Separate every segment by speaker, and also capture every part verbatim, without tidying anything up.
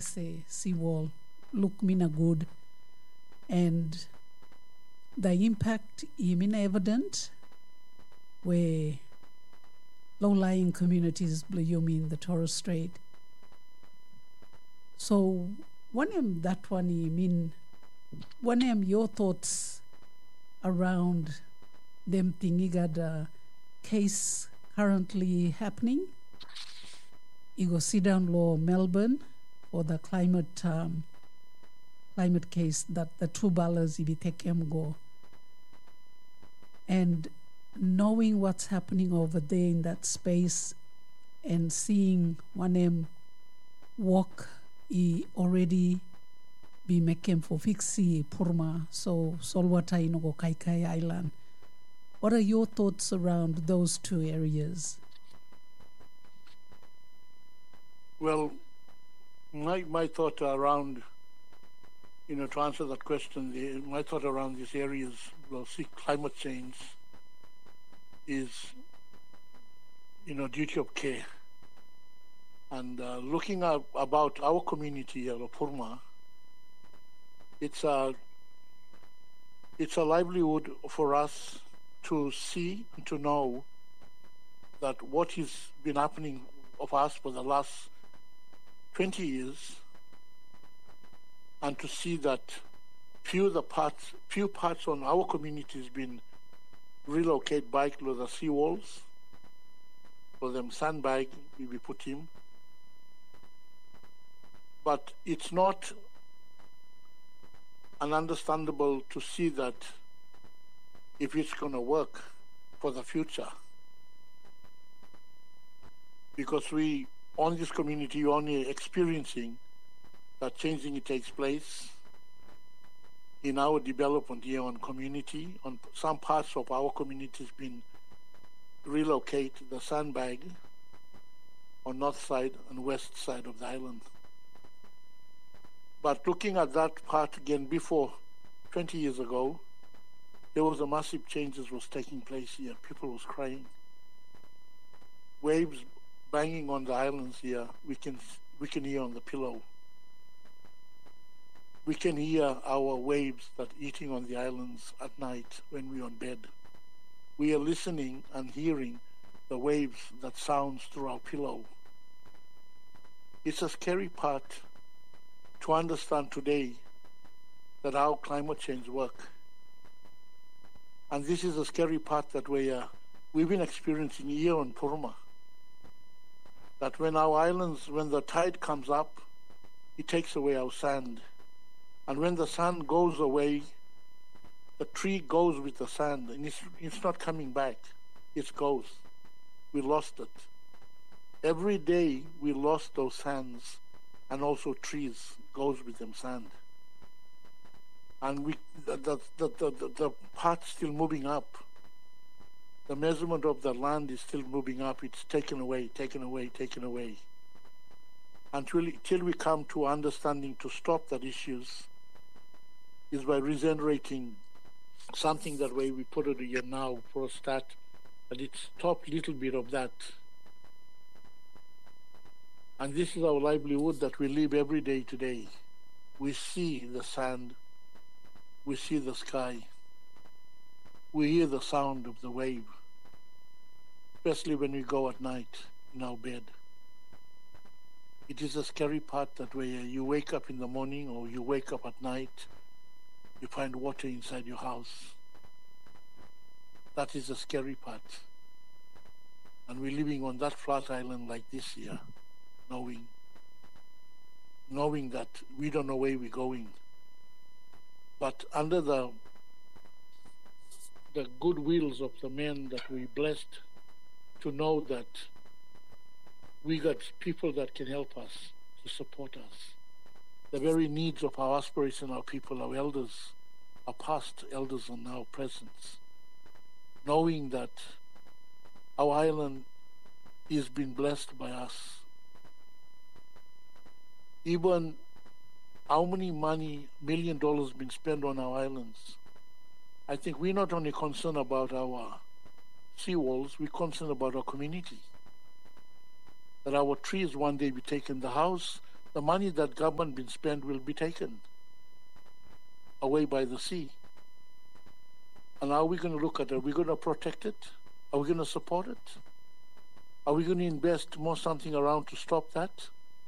Speaker 1: se seawall look mina good, and the impact is mina evident where low-lying communities you mean the Torres Strait. So one am that one I mean one am your thoughts around them thingy got a case currently happening. You go sit down law Melbourne for the climate um, climate case that the two ballas if you take them go. And knowing what's happening over there in that space and seeing one em walk he already be making for fixi Purma, so Solwata Inogo Kaikai Island. What are your thoughts around those two areas?
Speaker 2: Well, my my thought around, you know, to answer that question, the, my thought around these areas, well, see, climate change is, you know, duty of care. And uh, looking at, about our community here, Purma, it's a, it's a livelihood for us to see and to know that what has been happening of us for the last twenty years, and to see that few the parts, few parts on our community has been relocated back to the seawalls, for them sandbag we be put in. But it's not ununderstandable to see that if it's going to work for the future, because we on this community only experiencing that changing it takes place in our development here on community. On some parts of our community has been relocate the sandbag on north side and west side of the island. But looking at that part again before twenty years ago, there was a massive changes was taking place here. People was crying. Waves banging on the islands here, we can we can hear on the pillow. We can hear our waves that eating on the islands at night when we're on bed. We are listening and hearing the waves that sounds through our pillow. It's a scary part to understand today that how climate change work. And this is a scary part that we are, we've been experiencing here on Purma. That when our islands, when the tide comes up, it takes away our sand. And when the sand goes away, the tree goes with the sand, and it's, it's not coming back. It goes. We lost it. Every day we lost those sands, and also trees goes with them sand. And we, the, the, the, the, the part still moving up. The measurement of the land is still moving up. It's taken away, taken away, taken away. Until, until we come to understanding to stop that issues is by regenerating something that way we put it here now for a start, but it's top little bit of that. And this is our livelihood that we live every day today. We see the sand, we see the sky, we hear the sound of the wave, especially when we go at night in our bed. It is a scary part that way you wake up in the morning or you wake up at night, you find water inside your house. That is the scary part. And we're living on that flat island like this here, knowing, knowing that we don't know where we're going. But under the the good wills of the men that we blessed to know that we got people that can help us, to support us. The very needs of our aspiration, our people, our elders, our past elders and now present, knowing that our island is being blessed by us. Even how many money, million dollars been spent on our islands, I think we're not only concerned about our seawalls, we're concerned about our community. That our trees one day be taken, the house the money that government been spent will be taken away by the sea. And are we going to look at it? Are we going to protect it? Are we going to support it? Are we going to invest more something around to stop that?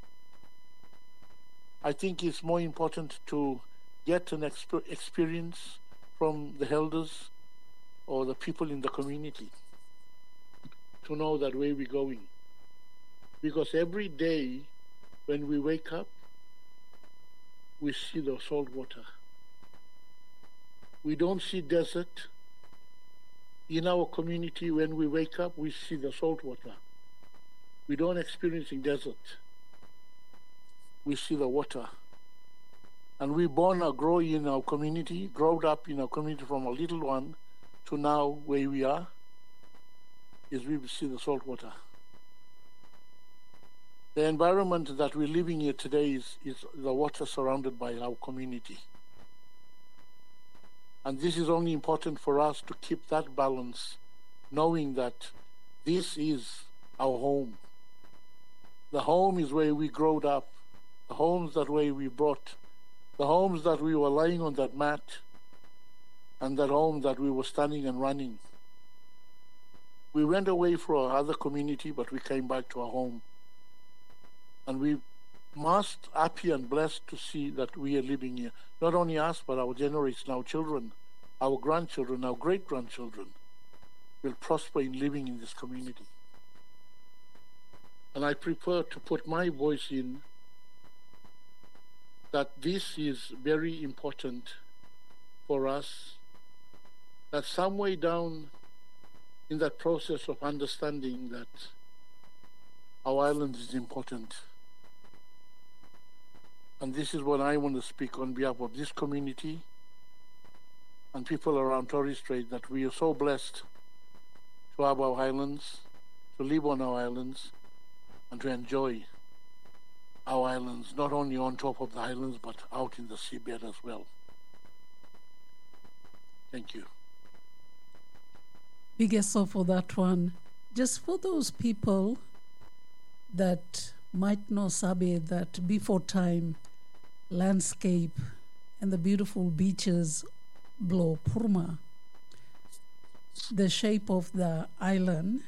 Speaker 2: I think it's more important to get an exp- experience from the elders or the people in the community to know that where we're going. Because every day when we wake up, we see the salt water. We don't see desert. In our community, when we wake up, we see the salt water. We don't experience in desert. We see the water. And we born or grow in our community, growed up in our community from a little one to now where we are, is we see the salt water. The environment that we're living here today is, is the water surrounded by our community. And this is only important for us to keep that balance, knowing that this is our home. The home is where we growed up. The home's that way we brought. The homes that we were lying on that mat, and that home that we were standing and running. We went away for our other community, but we came back to our home. And we must happy and blessed to see that we are living here. Not only us, but our generation, our children, our grandchildren, our great-grandchildren will prosper in living in this community. And I prefer to put my voice in that this is very important for us, that some way down in that process of understanding that our island is important. And this is what I want to speak on behalf of this community and people around Torres Strait, that we are so blessed to have our islands, to live on our islands, and to enjoy our islands, not only on top of the islands, but out in the seabed as well. Thank you.
Speaker 1: Biggest so for that one. Just for those people that might know Sabe, that before time, landscape and the beautiful beaches below Purma, the shape of the island,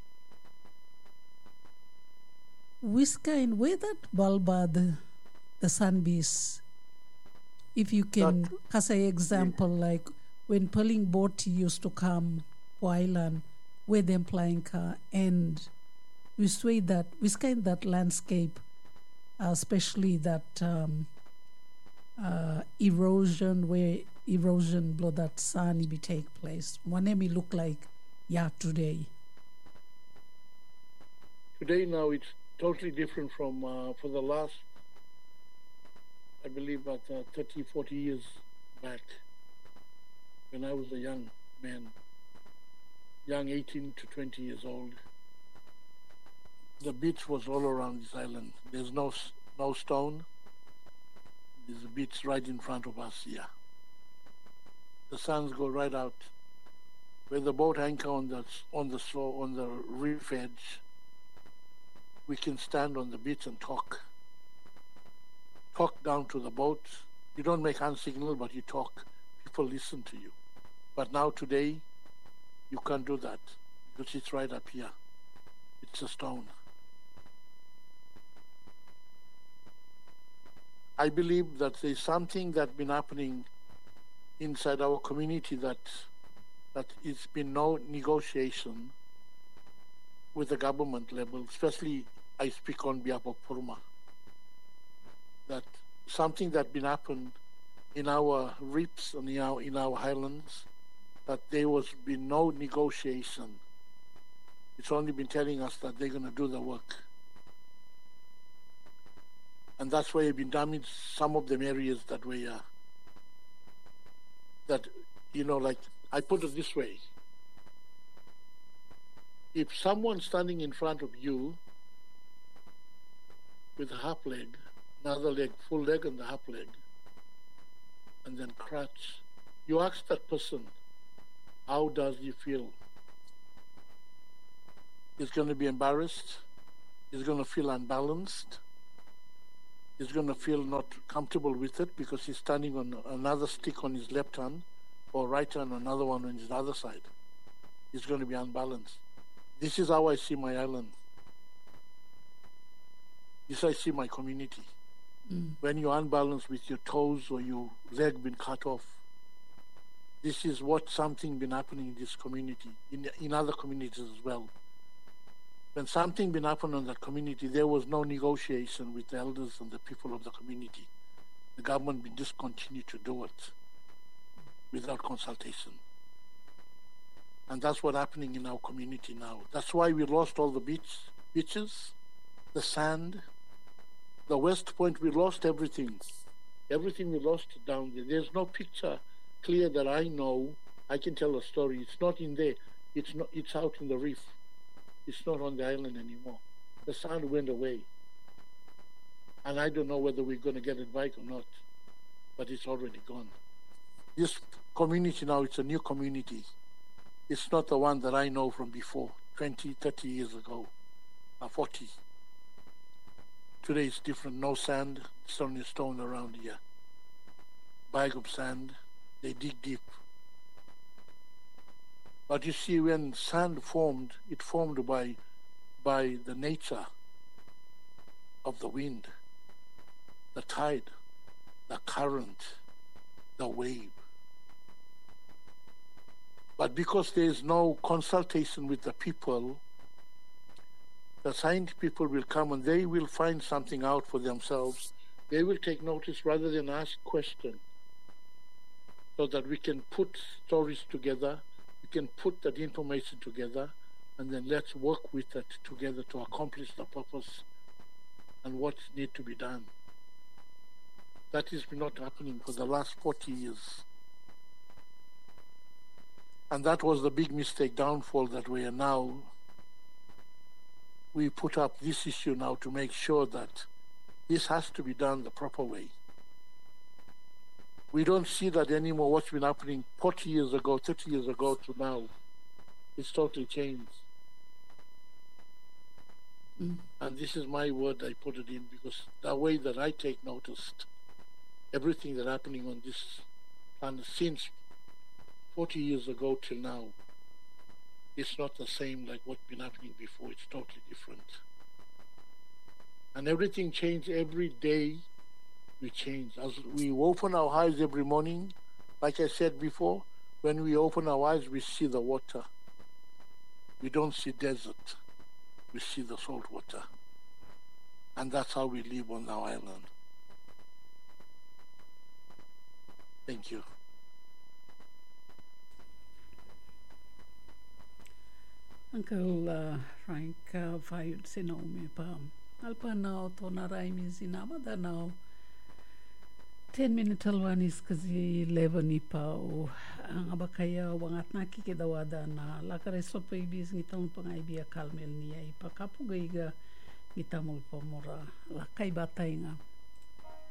Speaker 1: Wiskain, where that Balba, the, the sunbeams, if you can, as an example, like when Perling boat used to come to island, where them flying car, and we say that, Wiskain that landscape, uh, especially that um, uh, erosion, where erosion blow that sun be take place. What name it look like, yeah, today?
Speaker 2: Today now it's totally different from uh, for the last, I believe, about uh, thirty, forty years back, when I was a young man, young eighteen to twenty years old. The beach was all around this island. There's no no stone. There's a beach right in front of us here. The suns go right out. Where the boat anchor on the on the shore, on the reef edge, we can stand on the beach and talk. Talk down to the boat. You don't make hand signal, but you talk. People listen to you. But now today, you can't do that because it's right up here. It's a stone. I believe that there's something that's been happening inside our community that that it's been no negotiation with the government level, especially I speak on behalf of Purma, that something that been happened in our reefs and in our, in our highlands, that there was been no negotiation. It's only been telling us that they're going to do the work. And that's why it's been damaged some of them areas that we are, that, you know, like, I put it this way. If someone standing in front of you with a half leg, another leg, full leg and the half leg, and then crutch, you ask that person, how does he feel? He's going to be embarrassed. He's going to feel unbalanced. He's going to feel not comfortable with it because he's standing on another stick on his left hand or right hand, another one on his other side. He's going to be unbalanced. This is how I see my island. This I see my community.
Speaker 1: Mm.
Speaker 2: When you're unbalanced with your toes or your leg been cut off, this is what something been happening in this community, in in other communities as well. When something been happening in that community, there was no negotiation with the elders and the people of the community. The government been just continue to do it without consultation. And that's what's happening in our community now. That's why we lost all the beach, beaches, the sand, the West Point, we lost everything. Everything we lost down there. There's no picture clear that I know. I can tell a story. It's not in there. It's not. It's out in the reef. It's not on the island anymore. The sand went away. And I don't know whether we're going to get it back or not. But it's already gone. This community now, it's a new community. It's not the one that I know from before, twenty, thirty years ago, or forty. Today it's different. No sand. It's only stone around here. Bag of sand. They dig deep. But you see, when sand formed, it formed by, by the nature of the wind, the tide, the current, the wave. But because there is no consultation with the people, the scientific people will come and they will find something out for themselves. They will take notice rather than ask questions, so that we can put stories together, we can put that information together, and then let's work with it together to accomplish the purpose and what needs to be done. That is not happening for the last forty years. And that was the big mistake, downfall, that we are now, we put up this issue now to make sure that this has to be done the proper way. We don't see that anymore. What's been happening forty years ago, thirty years ago to now, it's totally changed.
Speaker 1: Mm.
Speaker 2: And this is my word, I put it in, because the way that I take notice, everything that's happening on this planet since forty years ago till now, it's not the same like what's been happening before. It's totally different. And everything changes every day. We change. As we open our eyes every morning, like I said before, when we open our eyes, we see the water. We don't see desert. We see the salt water. And that's how we live on our island. Thank you.
Speaker 1: Uncle uh, Frank uh, Fayud Sinome Pam. Alpanao Tonarai Mizinama Danao. ten minute alwanis kasi eleven pao ang abakaya wangat nakikidawada na lakareso pa ibis ngitang pangaibiya kalmel niya ipakapugay ga ngitamol pamura lakay batay nga